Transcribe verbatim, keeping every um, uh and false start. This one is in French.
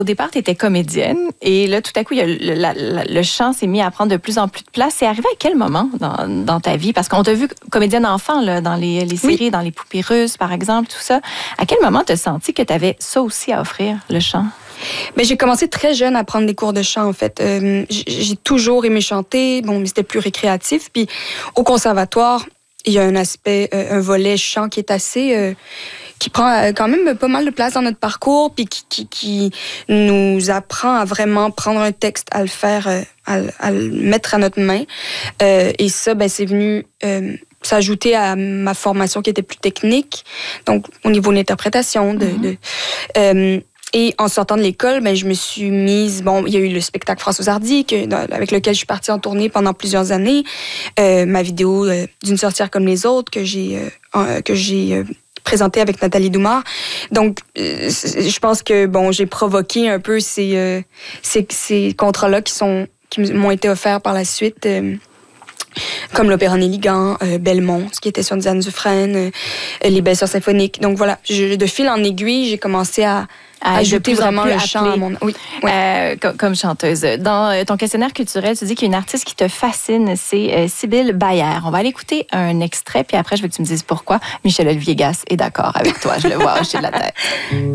Au départ, tu étais comédienne et là, tout à coup, il y a le, la, la, le chant s'est mis à prendre de plus en plus de place. C'est arrivé à quel moment dans, dans ta vie? Parce qu'on t'a vu comédienne enfant là, dans les, les séries, oui. dans les Poupées russes, par exemple, tout ça. À quel moment tu as senti que tu avais ça aussi à offrir, le chant? Mais j'ai commencé très jeune à prendre des cours de chant, en fait. Euh, j'ai toujours aimé chanter, bon, mais c'était plus récréatif. Puis au conservatoire, il y a un aspect, euh, un volet chant qui est assez... Euh, qui prend quand même pas mal de place dans notre parcours, puis qui, qui, qui nous apprend à vraiment prendre un texte, à le faire, à, à le mettre à notre main. Euh, et ça, ben, c'est venu euh, s'ajouter à ma formation qui était plus technique, donc au niveau de l'interprétation. De, mm-hmm. de, euh, et en sortant de l'école, ben, je me suis mise... Bon, il y a eu le spectacle Françoise Hardy, que, avec lequel je suis partie en tournée pendant plusieurs années. Euh, ma vidéo euh, D'une sorcière comme les autres, que j'ai... Euh, que j'ai euh, présenté avec Nathalie Doumar. Donc, euh, je pense que bon, j'ai provoqué un peu ces, euh, ces, ces contrats-là qui, sont, qui m'ont été offerts par la suite, euh, comme l'Opéra Néligan, euh, Belmont, ce qui était sur Diane Dufresne, euh, les Belles Sœurs symphoniques. Donc voilà, je, de fil en aiguille, j'ai commencé à À ajouter vraiment le chant à mon... Oui, oui. Euh, comme, comme chanteuse. Dans ton questionnaire culturel, tu dis qu'il y a une artiste qui te fascine, c'est euh, Sybille Bayer. On va aller écouter un extrait, puis après, je veux que tu me dises pourquoi Michel-Olivier Gasse est d'accord avec toi. Je le vois hocher de la tête.